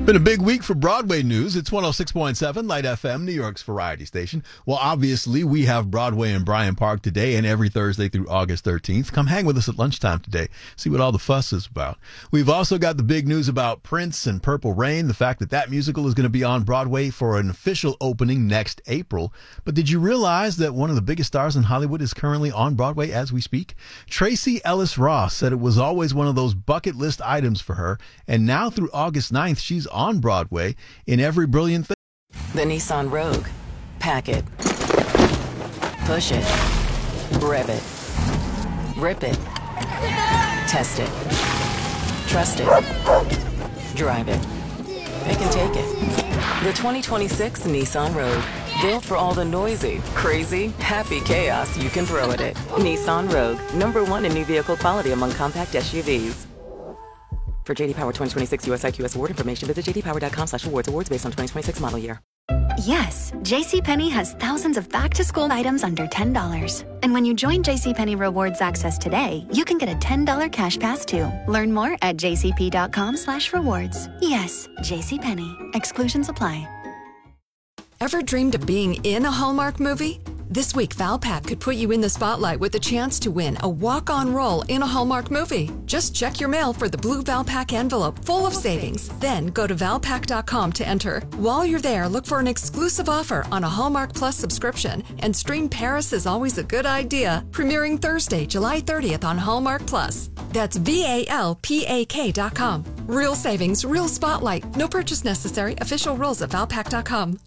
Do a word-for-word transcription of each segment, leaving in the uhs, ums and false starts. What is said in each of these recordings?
Been a big week for Broadway news. It's one oh six point seven Light F M, New York's variety station. Well, obviously, we have Broadway in Bryant Park today and every Thursday through August thirteenth. Come hang with us at lunchtime today. See what all the fuss is about. We've also got the big news about Prince and Purple Rain, the fact that that musical is going to be on Broadway for an official opening next April. But did you realize that one of the biggest stars in Hollywood is currently on Broadway as we speak? Tracee Ellis Ross said it was always one of those bucket list items for her, and now through August ninth, she's on Broadway in Every Brilliant Thing. The Nissan Rogue. Pack it. Push it. Rev it. Rip it. Test it. Trust it. Drive it. It can take it. The twenty twenty-six Nissan Rogue. Built for all the noisy, crazy, happy chaos you can throw at it. Nissan Rogue. Number one in new vehicle quality among compact S U Vs. For J D Power twenty twenty-six U S I Q S award information, visit jdpower.com slash awards. Awards based on twenty twenty-six model year. Yes, JCPenney has thousands of back-to-school items under ten dollars. And when you join JCPenney Rewards Access today, you can get a ten dollars cash pass too. Learn more at jcp.com slash rewards. Yes, JCPenney. Exclusions apply. Ever dreamed of being in a Hallmark movie? This week, Valpak could put you in the spotlight with a chance to win a walk-on role in a Hallmark movie. Just check your mail for the blue Valpak envelope full of savings. Then go to valpak dot com to enter. While you're there, look for an exclusive offer on a Hallmark Plus subscription and stream Paris is Always a Good Idea, premiering Thursday, July thirtieth on Hallmark Plus. That's V A L P A K dot com. Real savings, real spotlight. No purchase necessary. Official rules at valpak dot com.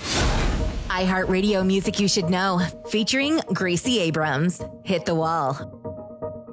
iHeartRadio Music You Should Know, featuring Gracie Abrams. Hit the Wall.